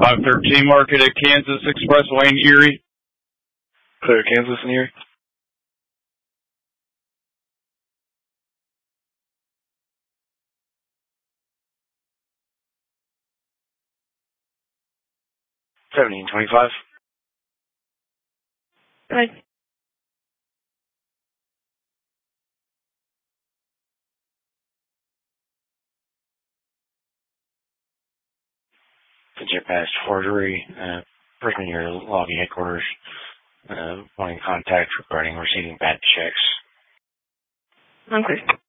513 Market at Kansas Expressway in Erie. Clear Kansas and Erie. $17.25. Right. Jet past forgery. Person in your lobby headquarters wanting contact regarding receiving bad checks. Okay.